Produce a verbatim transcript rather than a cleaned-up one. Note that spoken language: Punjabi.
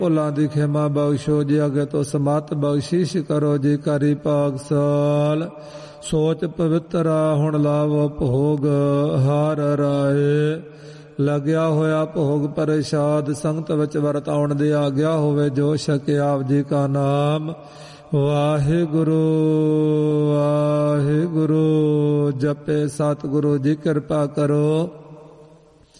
ਭੁੱਲਾਂ ਦੀ ਖਿਮਾ ਬਖਸ਼ੋ ਜੀ, ਅੱਗੇ ਤੋਂ ਸਮਤ ਬਖਸ਼ਿਸ਼ ਕਰੋ ਜੀ, ਕਰੀ ਪਾਕਸਾਲ ਸੋਚ ਪਵਿੱਤਰਾ ਹੁਣ ਲਾਵੋ ਭੋਗ ਹਾਰ ਰਾਏ। ਲੱਗਿਆ ਹੋਇਆ ਭੋਗ ਪ੍ਰਸ਼ਾਦ ਸੰਗਤ ਵਿੱਚ ਵਰਤਾਉਣ ਦੀ ਆਗਿਆ ਹੋਵੇ, ਜੋ ਛਕੇ ਆਪ ਜੀ ਕਾ ਨਾਮ। ਵਾਹਿਗੁਰੂ ਵਾਹਿਗੁਰੂ ਜਪੇ ਸਤਿਗੁਰੂ ਜੀ ਕਿਰਪਾ ਕਰੋ।